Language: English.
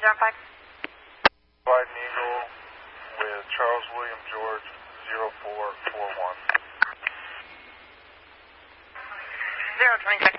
identified? White Eagle with Charles William George 0441. 026.